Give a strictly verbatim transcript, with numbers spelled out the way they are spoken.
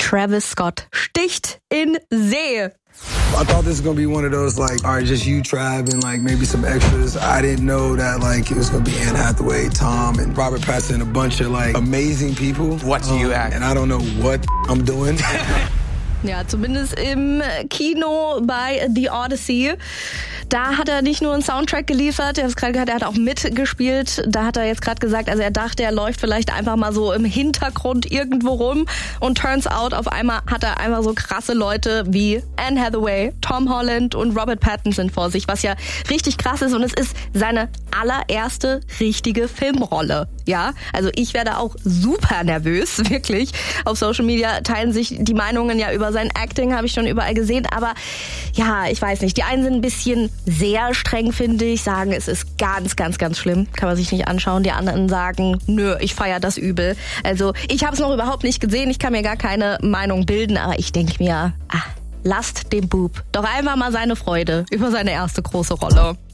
Travis Scott sticht in See. I thought this was gonna be one of those like, all right, just you, Trav, and like maybe some extras. I didn't know that like it was gonna be Anne Hathaway, Tom, and Robert Pattinson, a bunch of like amazing people. What do you um, act? And I don't know what I'm doing. Ja, zumindest im Kino bei The Odyssey. Da hat er nicht nur einen Soundtrack geliefert, er hat gerade gehört, er hat auch mitgespielt. Da hat er jetzt gerade gesagt, also er dachte, er läuft vielleicht einfach mal so im Hintergrund irgendwo rum. Und turns out, auf einmal hat er einfach so krasse Leute wie Anne Hathaway, Tom Holland und Robert Pattinson vor sich, was ja richtig krass ist. Und es ist seine allererste richtige Filmrolle. Ja, also ich werde auch super nervös, wirklich. Auf Social Media teilen sich die Meinungen ja über sein Acting, habe ich schon überall gesehen. Aber ja, ich weiß nicht, die einen sind ein bisschen sehr streng, finde ich, sagen, es ist ganz, ganz, ganz schlimm, kann man sich nicht anschauen. Die anderen sagen, nö, ich feiere das übel. Also ich habe es noch überhaupt nicht gesehen, ich kann mir gar keine Meinung bilden, aber ich denke mir, ah, lasst dem Bub doch einfach mal seine Freude über seine erste große Rolle.